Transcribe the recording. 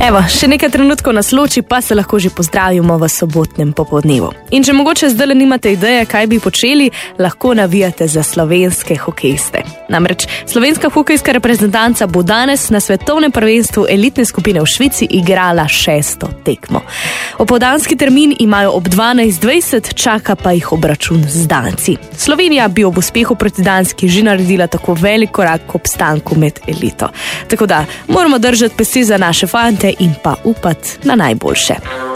Evo, še nekaj trenutkov nas loči, pa se lahko že pozdravimo v sobotnem popoldnevu. In če mogoče zdaj nimate ideje, kaj bi počeli, lahko navijate za slovenske hokejiste. Namreč slovenska hokejska reprezentanca bo danes na svetovnem prvenstvu elitne skupine v Švici igrala 6. tekmo. Opoldanski termin imajo ob 12:20, čaka pa jih obračun z Danci. Slovenija bi ob uspehu proti Danski že naredila tako velik korak k obstanku med elito. Tako da moramo držati pesti za naše fante in pa upati na najboljše.